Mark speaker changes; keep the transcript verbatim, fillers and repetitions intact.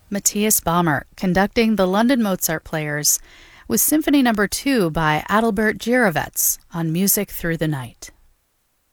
Speaker 1: Matthias Bamert conducting the London Mozart Players with Symphony Number two by Adalbert Jirovets on Music Through the Night.